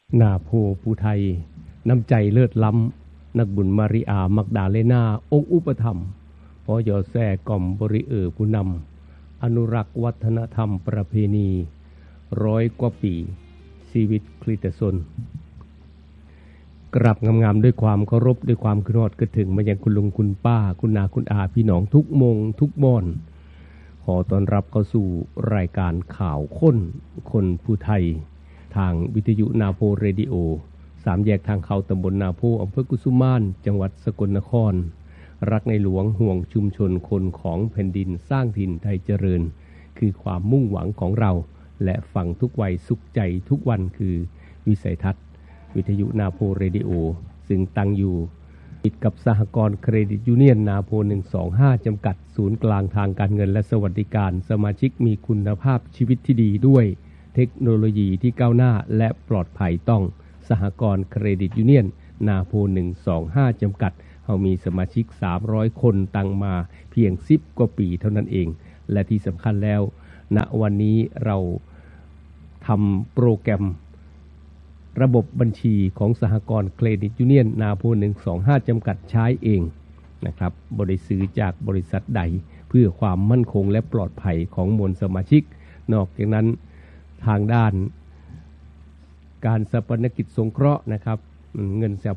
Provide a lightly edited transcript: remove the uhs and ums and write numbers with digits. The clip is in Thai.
นาโพภูไทยน้ำใจเลิศล้ำนักบุญมาริอามักดาเลนาองค์อุปถัมภ์พอยอแซ่กล่อมบริผู้นำอนุรักษ์วัฒนธรรมประเพณี100 กว่าปีชีวิตคริสตชนกราบงามๆด้วยความเคารพด้วยความคิดฮอดคิดถึงมายังคุณลุงคุณป้าคุณนาคุณอาพี่น้องทุกมงทุกบ้อนขอต้อนรับเข้าสู่รายการข่าวคนผู้ไทยทางวิทยุนาโพเรดิโอ3 แยกทางเข้าตำบลนาโพอำเภอกุสุมานจังหวัดสกลนครรักในหลวงห่วงชุมชนคนของแผ่นดินสร้างถิ่นไทยเจริญคือความมุ่งหวังของเราและฟังทุกวัยสุขใจทุกวันคือวิสัยทัศน์วิทยุนาโพเรดิโอซึ่งตั้งอยู่ติดกับสหกรณ์เครดิตยูเนียนนาโพ125จำกัดศูนย์กลางทางการเงินและสวัสดิการสมาชิกมีคุณภาพชีวิตที่ดีด้วยเทคโนโลยีที่ก้าวหน้าและปลอดภัยต้องสหกรณ์เครดิตยูเนียนนาโพ125จำกัดเรามีสมาชิก300คนตั้งมาเพียง10 กว่าปีเท่านั้นเองและที่สำคัญแล้วณวันนี้เราทำโปรแกรมระบบบัญชีของสหกรณ์เครดิตยูเนียนนาโพ125จำกัดใช้เองนะครับบริซื้อจากบริษัทใดเพื่อความมั่นคงและปลอดภัยของมวลสมาชิกนอกจากนั้นทางด้านการสปนกิจสงเคราะห์นะครับเงิน